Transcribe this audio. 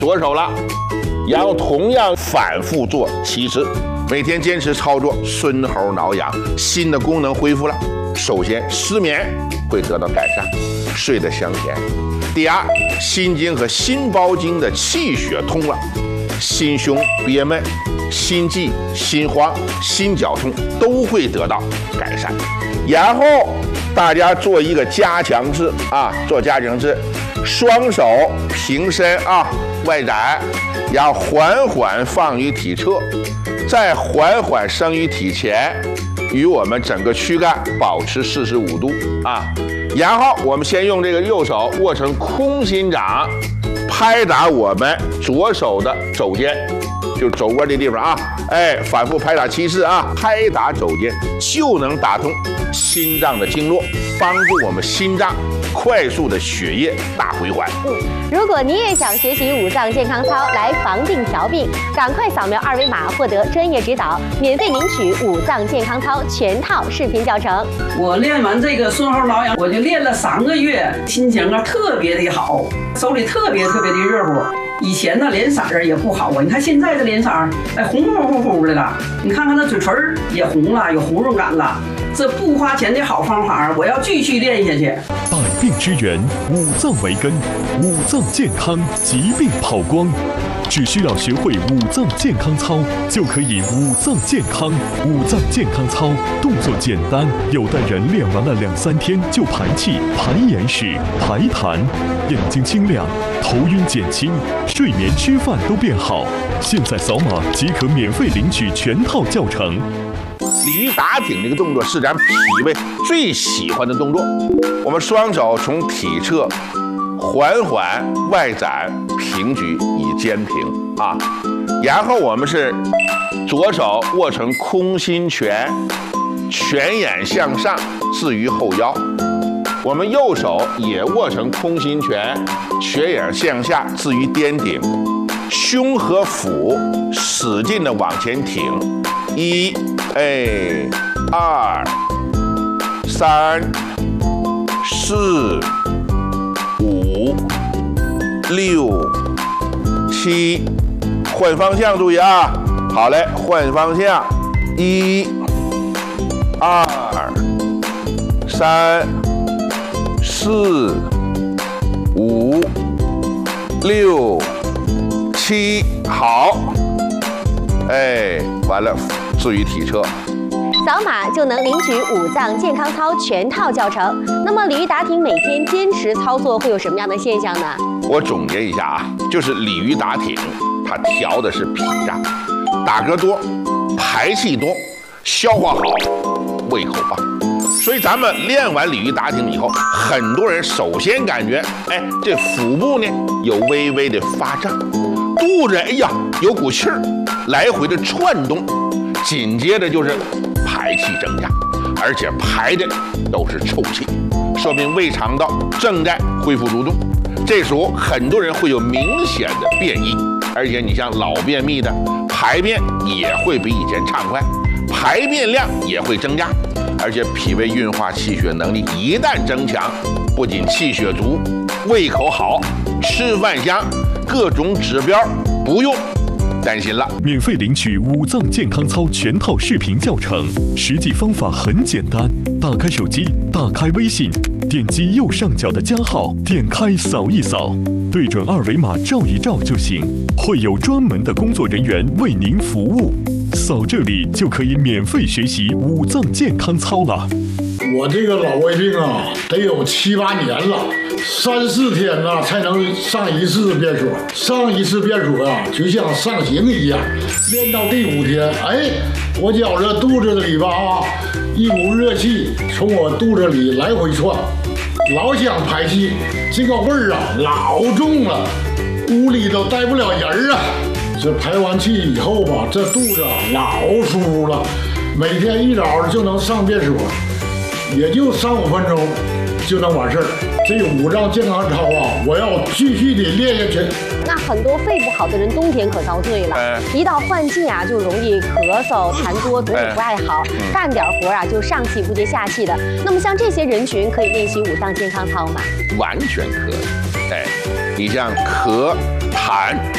左手了，然后同样反复做7次，每天坚持操作，孙猴挠痒，心的功能恢复了。首先，失眠会得到改善，睡得香甜。第二，心经和心包经的气血通了，心胸憋闷、心悸、心慌、心绞痛都会得到改善。然后大家做一个加强式啊，做加强式，双手平伸啊，外展，然后缓缓放于体侧，再缓缓升于体前，与我们整个躯干保持45度啊。然后我们先用这个右手握成空心掌，拍打我们左手的肘尖，就是肘窝这地方啊，反复拍打7次啊，拍打肘尖就能打通心脏的经络，帮助我们心脏快速的血液大回环。 如果你也想学习五脏健康操来防病调病，赶快扫描2维码获得专业指导，免费领取五脏健康操全套视频教程。 我练完这个孙猴挠痒，我就练了3个月，心情啊特别的好，手里特别的热乎。以前呢脸色儿也不好啊，你看现在的脸色儿，红乎的了。你看看那嘴唇也红了，有红润感了。这不花钱的好方法，我要继续练下去。 百病之源，五脏为根，五脏健康，疾病跑光。只需要学会五脏健康操，就可以五脏健康。五脏健康操动作简单，有的人练完了2、3天就排气、排眼屎、排痰，眼睛清亮，头晕减轻，睡眠吃饭都变好。现在扫码即可免费领取全套教程。 鲤鱼打挺这个动作是咱脾胃最喜欢的动作。我们双手从体侧缓缓外展平举以肩平啊，然后我们是左手握成空心拳，拳眼向上置于后腰，我们右手也握成空心拳，拳眼向下置于颠顶，胸和腹使劲的往前挺，1、2、3、4、5、6、7，换方向注意啊！好嘞，换方向，1、2、3、4、5、6、7，好，完了，置于体侧。 扫码就能领取五脏健康操全套教程。那么鲤鱼打挺每天坚持操作会有什么样的现象呢？ 我总结一下啊，就是鲤鱼打挺，它调的是脾脏，打嗝多，排气多，消化好，胃口棒。所以咱们练完鲤鱼打挺以后，很多人首先感觉，这腹部呢有微微的发胀，肚子有股气儿，来回的窜动，紧接着就是排气增加，而且排的都是臭气，说明胃肠道正在恢复蠕动。这时候很多人会有明显的便意，而且你像老便秘的，排便也会比以前畅快，排便量也会增加，而且脾胃运化气血能力一旦增强，不仅气血足，胃口好，吃饭香，各种指标不用担心了。 免费领取五脏健康操全套视频教程，实际方法很简单，打开手机，打开微信，点击右上角的加号，点开扫一扫，对准2维码照一照就行，会有专门的工作人员为您服务。扫这里就可以免费学习五脏健康操了。 我这个老胃病啊，得有7、8年了，3、4天呢才能上一次便所。上一次便所啊，就像上刑一样。练到第5天，我觉着肚子里吧一股热气从我肚子里来回窜，老想排气，这个味儿啊老重了，屋里都待不了人啊。这排完气以后吧，这肚子老舒服了，每天一早就能上便所。也就3、5分钟就能完事儿。这个五脏健康操啊，我要继续的练下去。 那很多肺不好的人冬天可遭罪了，一到换季啊，就容易咳嗽、痰多，嘴不爱好，干点活啊就上气不接下气的。那么像这些人群可以练习五脏健康操吗？ 完全可以。你像咳、 痰